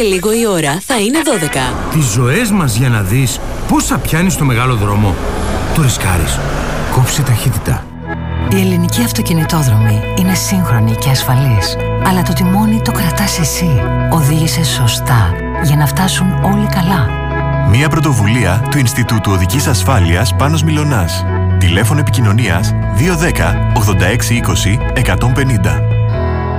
Σε λίγο η ώρα θα είναι 12. Τις ζωές μας για να δεις πόσα πιάνεις στο μεγάλο δρόμο. Το ρισκάρεις. Κόψε ταχύτητα. Η ελληνική αυτοκινητόδρομη είναι σύγχρονη και ασφαλής. Αλλά το τιμόνι το κρατάς εσύ. Οδήγησε σωστά για να φτάσουν όλοι καλά. Μια πρωτοβουλία του Ινστιτούτου Οδικής Ασφάλειας Πάνος Μιλωνάς. Τηλέφωνο επικοινωνίας 210 86 20 150.